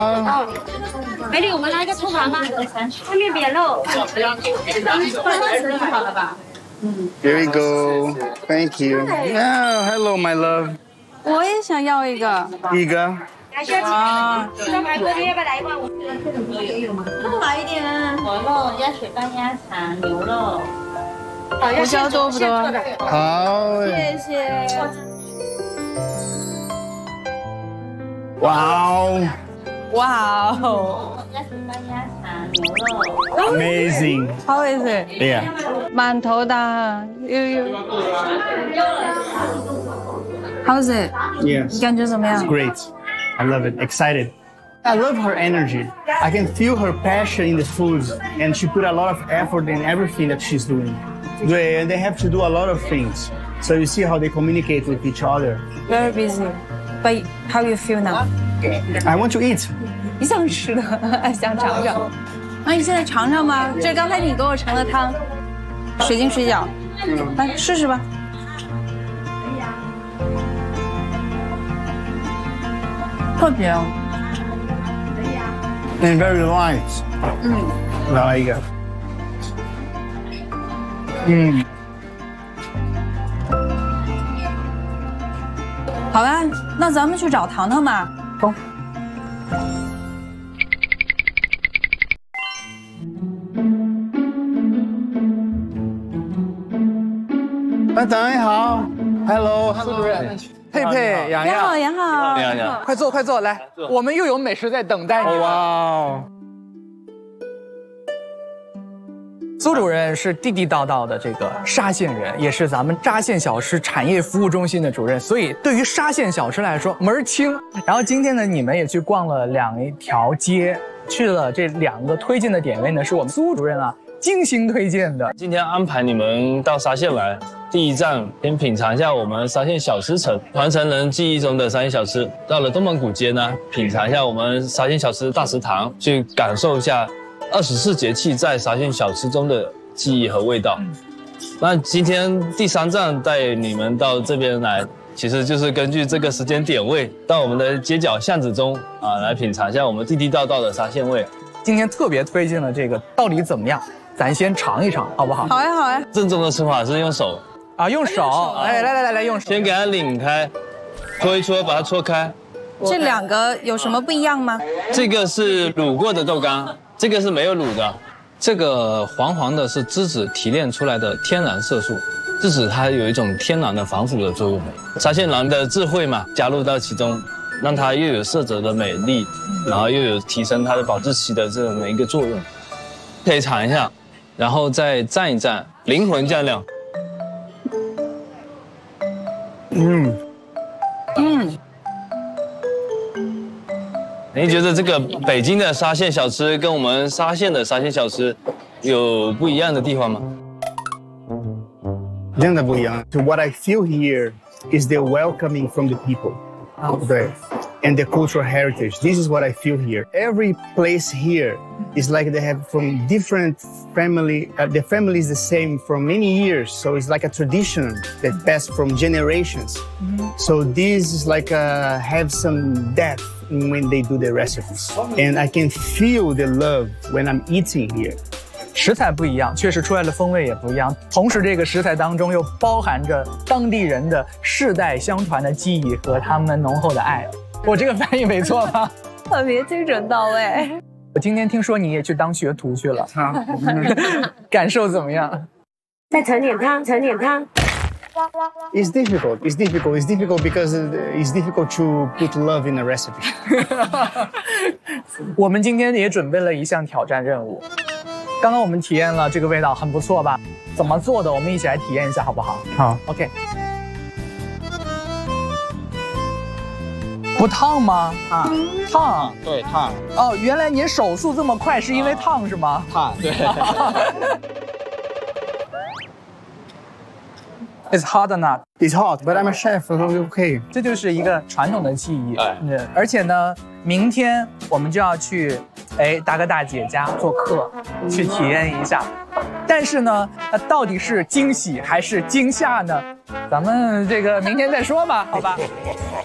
美女，我们来一个醋盘吧，外面扁肉。好了吧 ？Here we go. Thank you. Yeah, hello, my love. 我也想要一个。 一个。 啊。烧排骨要不要来一罐？ 多来一点。 螺肉、鸭血拌鸭肠、牛肉。 胡椒多不多？ 好， 谢谢。 哇哦！ 哇哦！ 鸭血拌鸭肠、牛肉。 Amazing. How is it? Yeah. 满头大。How's it? Yes. 感觉怎么样 Great. I love it. Excited. I love her energy. I can feel her passion in the food, and she put a lot of effort in everything that she's doing. And they have to do a lot of things. So you see how they communicate with each other. Very busy. But how you feel now? I want to eat. 你想吃的，想尝尝。那你现在尝尝吧。这刚才你给我盛的汤，水晶水饺，来试试吧。特别。 And very light. 来一个。 好吧，那咱们去找糖糖吧。走。 班长你好 ，Hello， 苏主任， 佩佩、洋洋， 杨好， 快坐快坐，来，我们又有美食在等待你。 哇哦！ 苏主任是地地道道的这个沙县人，也是咱们扎县小吃产业服务中心的主任，所以对于沙县小吃来说门儿清。然后今天呢，你们也去逛了2条街，去了这2个推荐的点位呢，是我们苏主任啊精心推荐的。 今天安排你们到沙县来，第一站先品尝一下我们沙县小吃城，传承人记忆中的沙县小吃。到了东门古街呢，品尝一下我们沙县小吃大食堂，去感受一下24节气在沙县小吃中的记忆和味道。那今天第3站带你们到这边来，其实就是根据这个时间点位，到我们的街角巷子中啊，来品尝一下我们地地道道的沙县味。 今天特别推荐的这个到底怎么样？咱先尝一尝，好不好？ 好呀，好呀。 正宗的吃法是用手啊，用手，哎，来，用手， 先给它拧开，搓一搓，把它搓开。 这2个有什么不一样吗？ 这个是卤过的豆干，这个是没有卤的。这个黄黄的是栀子提炼出来的天然色素，栀子它有一种天然的防腐的作用。沙县郎的智慧嘛，加入到其中，让它又有色泽的美丽，然后又有提升它的保质期的这么一个作用。可以尝一下，然后再蘸一蘸灵魂酱料。您觉得这个北京的沙县小吃跟我们沙县的沙县小吃有不一样的地方吗？ 真的不一样。So what I feel here is the welcoming from the people. 对。And the cultural heritage. This is what I feel here. Every place here is like they have from different family. The family is the same for many years. So it's like a tradition that passed from generations. So this is like have some depth when they do the recipes. And I can feel the love when I'm eating here. 食材不一样，确实出来的风味也不一样。同时，这个食材当中又包含着当地人的世代相传的记忆和他们浓厚的爱。我这个翻译没错吧？ 特别精准到位。 我今天听说你也去当学徒去了，感受怎么样？ 再盛点汤。 It's difficult. It's difficult because it's difficult to put love in a recipe. 我们今天也准备了一项挑战任务。刚刚我们体验了这个味道，很不错吧？怎么做的？我们一起来体验一下，好不好？ 好 ，OK。不烫吗？烫， 对，烫。 哦，原来您手速这么快是因为烫是吗？ 烫，对。 It's hot or not? It's hot, but I'm a chef, so okay. 这就是一个传统的技艺。而且呢，明天我们就要去，大哥大姐家做客，去体验一下。但是呢，到底是惊喜还是惊吓呢？咱们这个明天再说吧，好吧？